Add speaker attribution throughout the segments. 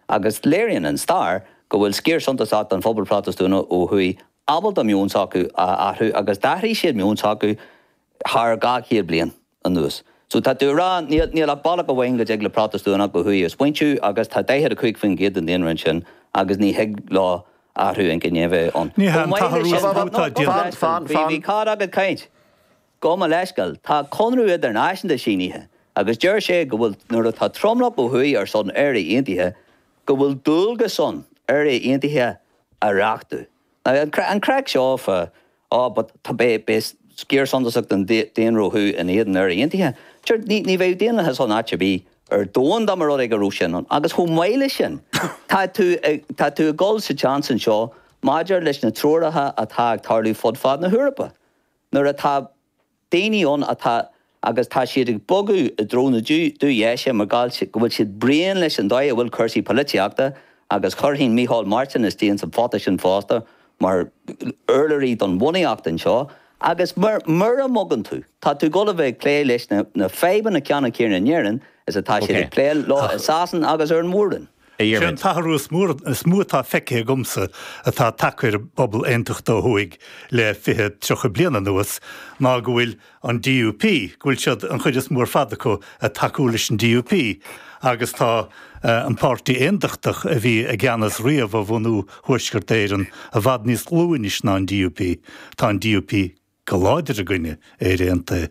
Speaker 1: agus léironn an star go bhfuil scéir suntasach an phobal protestúna ó chuí abal am miúnsacu athú agus daithrí siad miúnsacu thar gá chéad blian an nuas. So tá tú rá níl le bailach go bhhain go ag le protestúna go chuí is pointú agus tá déithad a chuig fin géad an déanarin sin agus ní heag lá athú an gnéomh an.
Speaker 2: Ní
Speaker 1: Bhí cá agad caint. Go má leiscail, tá conrú idir náisianta siníthe, agus deir sé go bhfuil nuair tá tromlach ó chuí ar son air aontaithe, go bhfuil dúlga son air aontaithe a reachtú. An crack seo tá bé scéir suntasach den déanróthú in éan air aontaithe. Ní bheith déanathe son áte bí ar dóin dá mar ag a rú sin agus chu méile sin. Tá tú gáil sa chansan seo maidir leis na tróirithe atá ag tarlú fodfad na Húrapa. Nuair atá daoineón atá agus tá siad ag bogu a dróna dúhéise mar gáil go bhfuil siad brion leis an dóid a bhfuil cursaí políteachta agus chorthín Micheál Martin is tíon sa fáta sin fásta mar urlarí don bhunaíochtain seo agus mar a mogan tú. Tá tú go bheith clé leis na féban na ceanna céarna nnéireann is atá siad ag clé lá asásan agus ar an mórdan.
Speaker 2: Sin taharú smútá feice gomsa atá takeir bobbal aontachtá thuig le fithe trocha bliana nuas ná go bhfuil an DUP, go bhfuil siad an chuidir mór fadacha a takeú leis an DUP, agus tá an pártaí aontachtach a bhí a gceannas riamh a bhunú thuisceart éireann a bhfad níos glúinis ná an DUP. Tá an DUP go láidir a gcuine é réanta.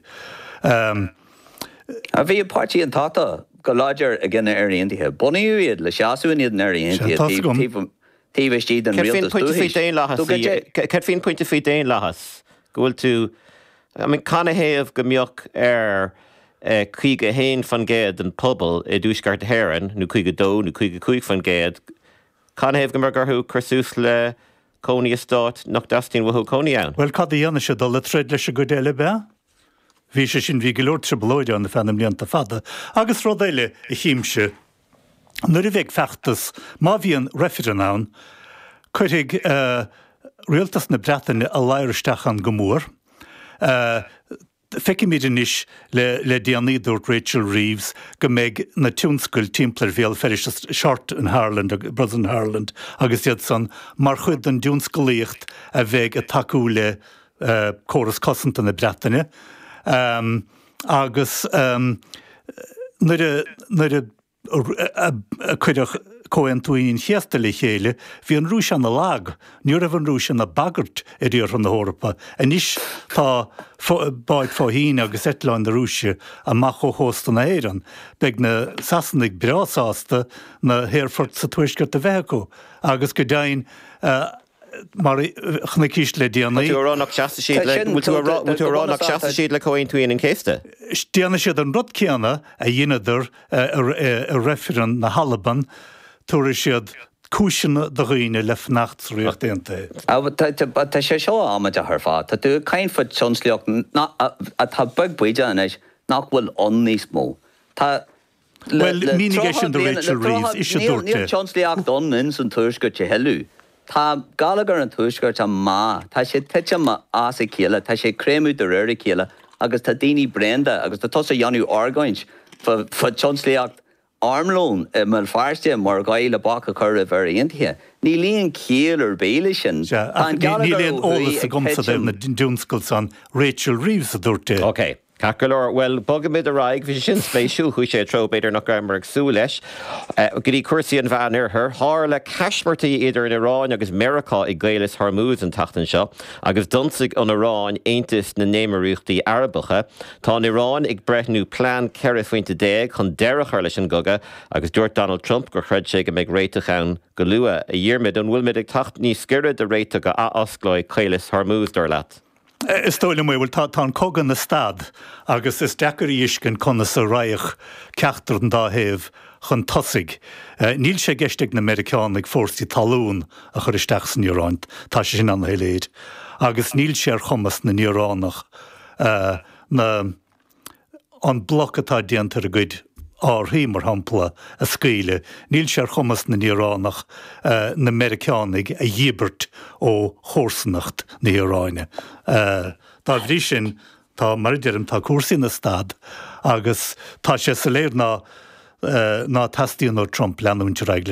Speaker 1: A bhí an pártaí an táta go láidir a gine ar aontaithe. Bunaíú iad le seaasúin iad ar aontaithe. Tíbhtí den rialtas dúis.
Speaker 3: Cer fin pointe fao déon lehas. Gohfuil tú, canna héamh go mbeoch ar chuige héin fan géad an pobl I dúsgart héireann, nó chuige dó, nó chuige chuig fan géad. Canna héamh go mar garthú chursús le Cónaí Stát nach dastín bhthú Cónaí ann.
Speaker 2: Well, cad dhéana se dul le tréad leis a go déile be? Bhí sé sin bhí go leir treblóide an na fenam líanta fada. Agus rud éile I chiimse, nuair a bheith feachtas, má bhí an referan ann, chuirigh rialtas na Breataine a léiristeach an go mór. Feici míid inis le déanaídúirt Rachel Reeves go méid na túnscoil timpplair bhéal feris seart in Harland, Bros in Harland, agus iad san mar chud an dúnscoilíocht a bheith a takeú le córas cosanta na Breataine. Agus nuair a chuideach cóantuíon chiasta le chéile, bhí an rúis an na lag, níor an rúis an na bagart I dtíor an na Hórapa. A níos tá báid fáhíine agus etláin na rúise a mach ó hósta na éireann, beag na sasannig breásásta na Héirfort sa tuaisceart a bheithú, agus go dain mar chna cíist le déanaí.
Speaker 3: Tú ránach seasta siad le cóin tú in céiste?
Speaker 2: Déana siad an rud ceanna a dhéanaidir a referan na Halaban, túir siad cúisina do ghaoine le fnachtaríocht déanta.
Speaker 1: Tá sé seo amid a th fád. Tá tú cain fud tionsleocht a tá bug buide inis nach bhfuil an níos mó.
Speaker 2: Well, mínig sin do Rachel Reeves is sé dúirte.
Speaker 1: Níl tionsleocht an in san tuaisceart te heilú. Tá galagar an tuaisceart a má, tá sé teite as a chéile, tá sé créimú de réir a chéile, agus tá daoine brenda, agus tá tosa Janú Argáint fa tionsleocht armlón mar fearste mar gaile le bacha chur a bhar aontaithe. Ní líon céal ar béile sin.
Speaker 2: Ní líon ólas a gomsa na dúnscoil san Rachel Reeves a dúirte.
Speaker 3: Okay. Cacolor, well, bogamid a raig, bhí sin spéisiú, chuí sé tro beidir nach gamarag sú leis. Grí cuasaí an bhean ar thar le ceismartaí idir in Iráin agus Merica I Gléilis Hormuz an tachtan seo, agus donsaigh an Iráin aontas na néimearúchtaí Arabacha. Tá an Iráin ag breithnú plán ceithre faointe déag chun deirechar leis an goga, agus dúirt Donald Trump gur chreid sé go méid réiteach ann go lua a dhearmid an bhfuil mid ag tacht ní sciire de réiteach a osclaid Gléilis Hormuz dúir leat.
Speaker 2: Is tóile mé bhfuil tá cogan na stad, agus is deacar íscin chuna sa raich ceachtar an dáhéamh chun tosaigh. Níl sé geisteigh na Americánaigh fórsaí talún a chur isteach san Iráint, tá sé sin an héiléad. Agus níl sé ar chumas na Iránach an bloc atá déantar a gcuid áirthaí mar hampla a scíle. Níl sé ar chumas na Iránach na Americánaigh a dhíbert ó chósannacht na Iráine. Tá bhrí sin tá mar deireadh tá cuasaí na stad agus tá sé sa léir ná tastíonn ó Trump leanúint